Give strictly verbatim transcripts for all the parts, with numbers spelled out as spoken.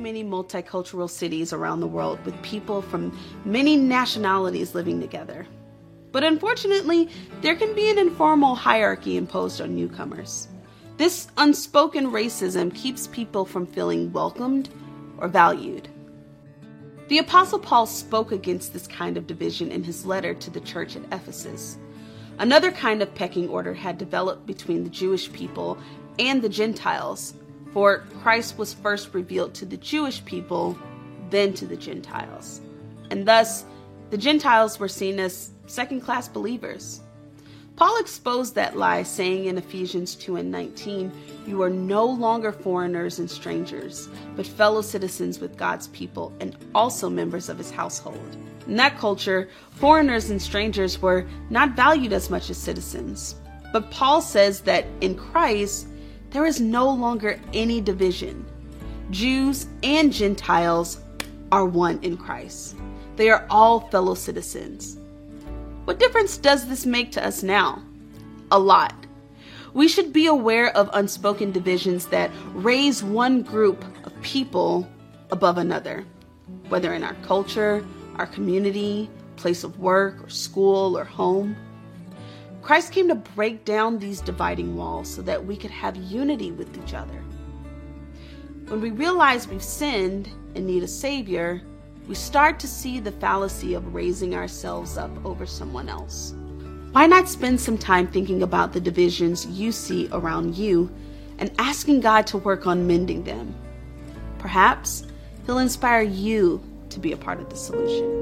many multicultural cities around the world with people from many nationalities living together. But unfortunately, there can be an informal hierarchy imposed on newcomers. This unspoken racism keeps people from feeling welcomed or valued. The Apostle Paul spoke against this kind of division in his letter to the church at Ephesus. Another kind of pecking order had developed between the Jewish people and the Gentiles, for Christ was first revealed to the Jewish people, then to the Gentiles. And thus, the Gentiles were seen as second-class believers. Paul exposed that lie, saying in Ephesians two and nineteen, "You are no longer foreigners and strangers, but fellow citizens with God's people and also members of his household." In that culture, foreigners and strangers were not valued as much as citizens. But Paul says that in Christ, there is no longer any division. Jews and Gentiles are one in Christ. They are all fellow citizens. What difference does this make to us now? A lot. We should be aware of unspoken divisions that raise one group of people above another, whether in our culture, our community, place of work, or school, or home. Christ came to break down these dividing walls so that we could have unity with each other. When we realize we've sinned and need a Savior, we start to see the fallacy of raising ourselves up over someone else. Why not spend some time thinking about the divisions you see around you and asking God to work on mending them? Perhaps He'll inspire you to be a part of the solution.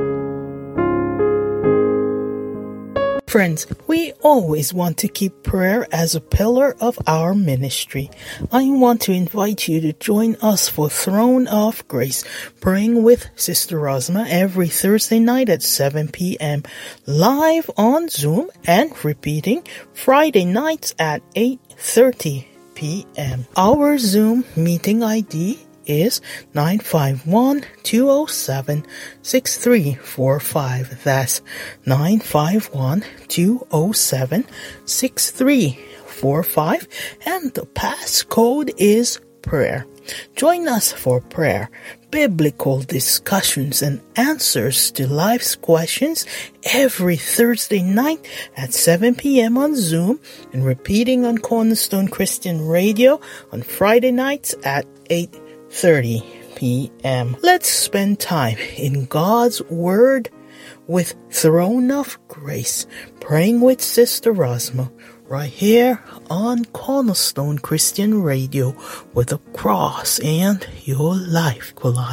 Friends, we always want to keep prayer as a pillar of our ministry. I want to invite you to join us for Throne of Grace, praying with Sister Rosma every Thursday night at seven p.m. live on Zoom and repeating Friday nights at eight thirty p.m. Our Zoom meeting I D is nine five one, two oh seven, six three four five. That's nine five one, two oh seven, six three four five. And the passcode is prayer. Join us for prayer, biblical discussions, and answers to life's questions every Thursday night at seven p.m. on Zoom and repeating on Cornerstone Christian Radio on Friday nights at eight thirty p.m. Let's spend time in God's Word with Throne of Grace, praying with Sister Rosma, right here on Cornerstone Christian Radio, where the cross and your life collide.